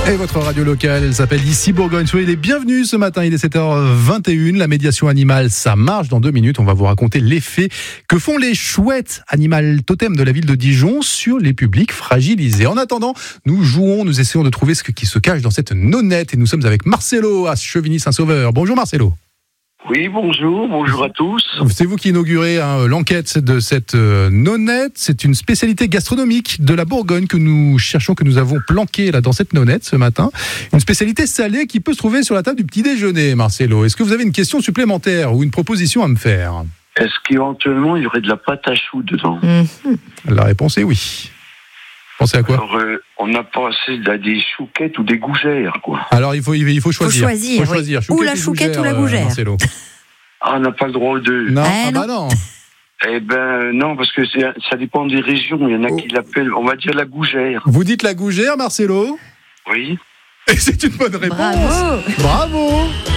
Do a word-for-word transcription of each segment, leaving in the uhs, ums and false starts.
Et votre radio locale, elle s'appelle Ici Bourgogne. Soyez les bienvenus ce matin, il est sept heures vingt et une. La médiation animale, ça marche. Dans deux minutes, on va vous raconter l'effet que font les chouettes, animal totem de la ville de Dijon, sur les publics fragilisés. En attendant, nous jouons, nous essayons de trouver ce qui se cache dans cette nonnette. Et nous sommes avec Marcelo à Chevigny-Saint-Sauveur. Bonjour Marcelo. Oui, bonjour, bonjour à tous. C'est vous qui inaugurez hein, l'enquête de cette euh, nonnette. C'est une spécialité gastronomique de la Bourgogne que nous cherchons, que nous avons planquée là, dans cette nonnette ce matin. Une spécialité salée qui peut se trouver sur la table du petit déjeuner, Marcelo. Est-ce que vous avez une question supplémentaire ou une proposition à me faire ? Est-ce qu'éventuellement il y aurait de la pâte à choux dedans ? mmh. La réponse est oui. Pensez à quoi ? Alors, euh, on a pensé à des chouquettes ou des gougères, quoi. Alors, il faut, il faut choisir. Faut choisir, faut choisir. Oui. Ou la chouquette ou la gougère. Euh, Marcelo. Ah, on n'a pas le droit aux deux. Non, eh ah non. bah non. Eh ben, non, parce que c'est, ça dépend des régions. Il y en a oh. qui l'appellent, on va dire la gougère. Vous dites la gougère, Marcelo ? Oui. Et c'est une bonne réponse. Bravo. Bravo.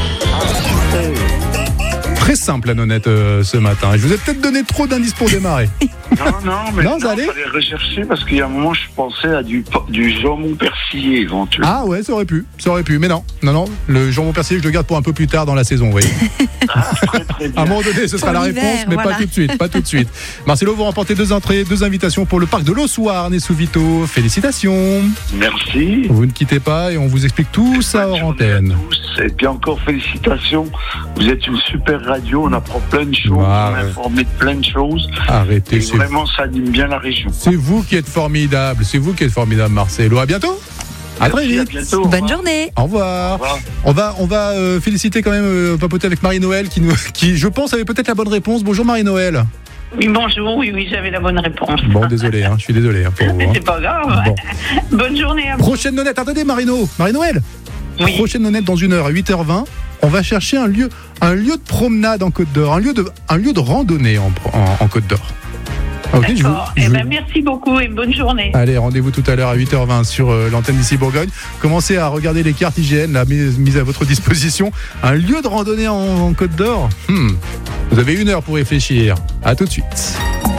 Très simple la nonnette euh, ce matin. Je vous ai peut-être donné trop d'indices pour démarrer. Non, non, mais non, il fallait rechercher parce qu'il y a un moment, je pensais à du, du jambon persillé éventuellement. Ah ouais, ça aurait pu, ça aurait pu, mais non, non, non, le jambon persillé, je le garde pour un peu plus tard dans la saison, vous voyez. Ah, très, très bien. À un moment donné, ce sera pour la l'hiver, réponse, mais voilà. pas tout de suite, pas tout de suite. Marcelo, vous remportez deux entrées, deux invitations pour le parc de l'Ossoir, né sous Vito. Félicitations. Merci. Vous ne quittez pas et on vous explique tout ça hors antenne. Et puis encore félicitations, vous êtes une super radio, on apprend plein de choses, Ah, on est ouais. informé de plein de choses. Arrêtez, et c'est vraiment ça anime bien la région. C'est vous qui êtes formidable, c'est vous qui êtes formidable, Marcelo. À bientôt. À très Merci, vite. à bientôt. Bonne journée. Au revoir. Au revoir. On va, on va euh, féliciter quand même euh, papoter avec Marie-Noël qui, nous, qui, je pense, avait peut-être la bonne réponse. Bonjour Marie-Noël. Oui, bonjour, oui, oui, j'avais la bonne réponse. Bon, désolé, hein, je suis désolé hein, pour vous. hein. C'est pas grave. Bon. Bonne journée à vous. Prochaine nonnette, attendez Marino, Marie-Noël. Oui. Prochaine nonnette dans une heure à huit heures vingt. On va chercher un lieu, un lieu de promenade en Côte d'Or, un lieu de, un lieu de randonnée en, en, en Côte d'Or. Ok, je vous, D'accord. je Eh vous- ben, merci beaucoup et bonne journée. Allez, rendez-vous tout à l'heure à huit heures vingt sur euh, l'antenne d'ici Bourgogne. Commencez à regarder les cartes I G N là, mises, mises à votre disposition. Un lieu de randonnée en, en Côte d'Or. Hmm. Vous avez une heure pour réfléchir. À tout de suite.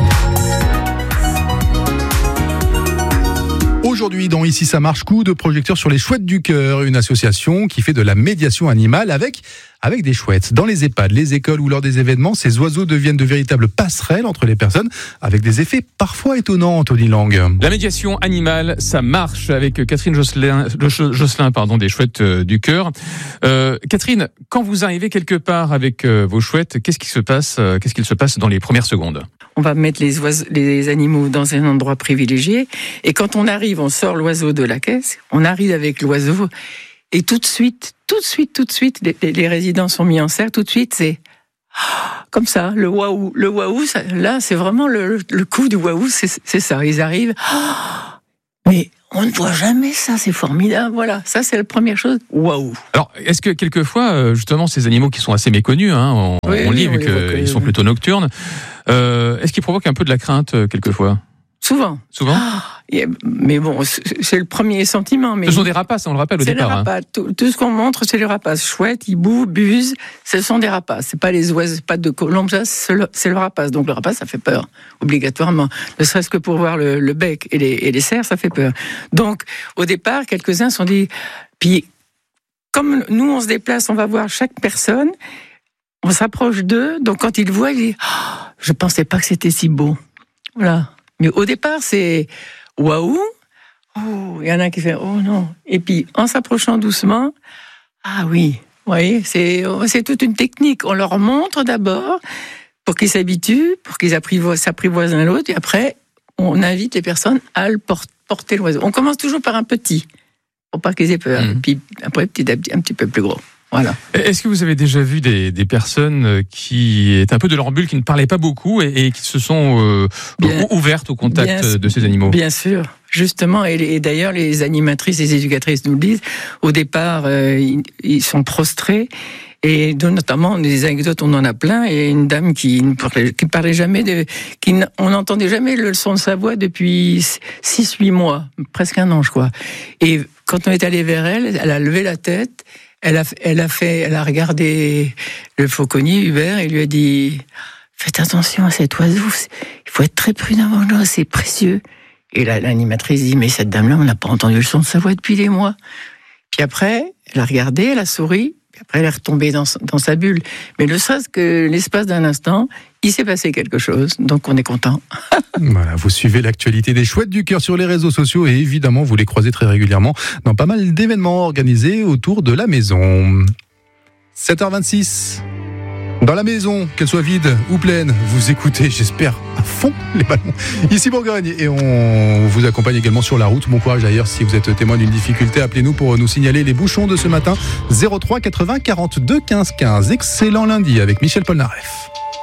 Aujourd'hui, dans Ici ça marche, coup de projecteur sur les chouettes du cœur, une association qui fait de la médiation animale avec, avec des chouettes. Dans les EHPAD, les écoles ou lors des événements, ces oiseaux deviennent de véritables passerelles entre les personnes avec des effets parfois étonnants, Anthony Lang. La médiation animale, ça marche avec Catherine Josselin, Josselin pardon, des chouettes euh, du cœur. Euh, Catherine, quand vous arrivez quelque part avec euh, vos chouettes, qu'est-ce qui se passe, euh, qu'est-ce qu'il se passe dans les premières secondes ? On va mettre les, oiseaux, les animaux dans un endroit privilégié. Et quand on arrive, on sort l'oiseau de la caisse, on arrive avec l'oiseau, et tout de suite, tout de suite, tout de suite, les, les résidents sont mis en cercle, tout de suite, c'est comme ça, le waouh. Le waouh, ça, là, c'est vraiment le, le coup du waouh, c'est, c'est ça. Ils arrivent, mais on ne voit jamais ça, c'est formidable. Voilà, ça, c'est la première chose, waouh. Alors, est-ce que quelquefois, euh, justement, ces animaux qui sont assez méconnus, hein, on, Oui, on lit on vu les voit qu'ils que- sont plutôt nocturnes, euh, est-ce qu'ils provoquent un peu de la crainte euh, quelquefois ? Souvent. Souvent ? Et- Mais bon, c'est c'est le premier sentiment. Mais Ce sont des rapaces, on le rappelle au c'est les départ. hein. rapaces. Tout, tout ce qu'on montre, c'est les rapaces. Chouette, ils bouent, busent. Ce sont des rapaces. C'est pas les oiseaux, pas de colombes, ça, c'est le, c'est le rapace. Donc le rapace, ça fait peur, obligatoirement. Ne serait-ce que pour voir le, le bec et les, et les cerfs, ça fait peur. Donc, au départ, quelques-uns sont dit. Puis, comme nous, on se déplace, on va voir chaque personne. On s'approche d'eux. Donc, quand ils le voient, ils disent oh, je pensais pas que c'était si beau. Voilà. Mais au départ, c'est waouh. Oh, il y en a qui fait oh non. Et puis en s'approchant doucement, ah oui, vous voyez, c'est c'est toute une technique. On leur montre d'abord pour qu'ils s'habituent, pour qu'ils apprivoisent, s'apprivoisent l'un l'autre, et après on invite les personnes à le por- porter l'oiseau. On commence toujours par un petit, pour pas qu'ils aient peur. Mmh. Et puis après petit à petit, un petit peu plus gros. Voilà. Est-ce que vous avez déjà vu des, des personnes qui étaient un peu de leur bulle, qui ne parlaient pas beaucoup et, et qui se sont euh, Bien. ouvertes au contact Bien, de ces animaux ? Bien sûr, justement, et, et d'ailleurs les animatrices et les éducatrices nous le disent, au départ euh, ils, ils sont prostrés, et de, notamment des anecdotes, on en a plein, et une dame qui ne parlait, qui parlait jamais, de, qui n- on n'entendait jamais le son de sa voix depuis six huit mois, presque un an je crois, et quand on est allé vers elle, elle a levé la tête, elle a, elle a fait, elle a regardé le fauconnier Hubert et lui a dit faites attention à cet oiseau, il faut être très prudent avec lui, c'est précieux. Et là, l'animatrice dit mais cette dame-là, on n'a pas entendu le son de sa voix depuis des mois. Puis après, elle a regardé, elle a souri, puis après elle est retombée dans, dans sa bulle. Mais ne serait-ce que l'espace d'un instant, il s'est passé quelque chose, donc on est content. Voilà, vous suivez l'actualité des Chouettes du Cœur sur les réseaux sociaux et évidemment vous les croisez très régulièrement dans pas mal d'événements organisés autour de la maison. sept heures vingt-six. Dans la maison, qu'elle soit vide ou pleine, vous écoutez, j'espère, à fond les ballons. Ici Bourgogne, et on vous accompagne également sur la route. Bon courage d'ailleurs, si vous êtes témoin d'une difficulté, appelez-nous pour nous signaler les bouchons de ce matin. zéro trois quatre-vingts quarante-deux quinze quinze. Excellent lundi avec Michel Polnareff.